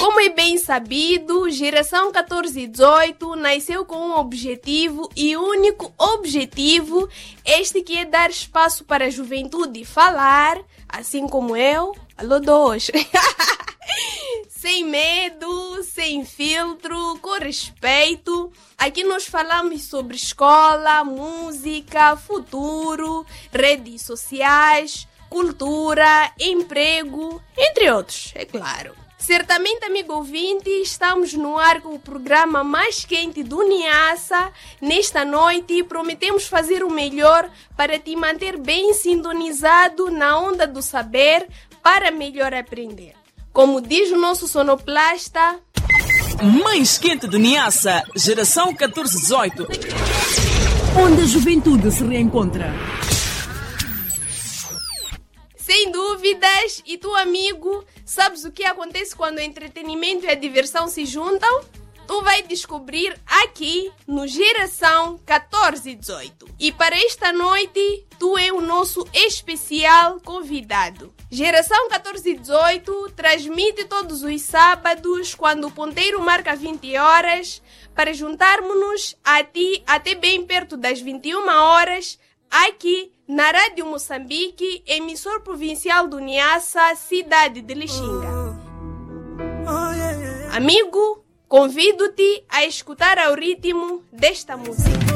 Como é bem sabido, Geração 1418 nasceu com um objetivo e único objetivo, este que é dar espaço para a juventude falar, assim como eu, alô dois, sem medo, sem filtro, com respeito. Aqui nós falamos sobre escola, música, futuro, redes sociais, cultura, emprego, entre outros, é claro. Certamente, amigo ouvinte, estamos no ar com o programa mais quente do Niassa. Nesta noite, prometemos fazer o melhor para te manter bem sintonizado na onda do saber para melhor aprender. Como diz o nosso sonoplasta... Mais quente do Niassa, Geração 1418. Onde a juventude se reencontra. Sem dúvidas, e tu, amigo, sabes o que acontece quando o entretenimento e a diversão se juntam? Tu vai descobrir aqui no Geração 1418. E para esta noite, tu é o nosso especial convidado. Geração 1418 transmite todos os sábados, quando o ponteiro marca 20 horas, para juntarmos-nos a ti até bem perto das 21 horas, aqui na Rádio Moçambique, emissor provincial do Niassa, cidade de Lixinga. Amigo, convido-te a escutar ao ritmo desta música.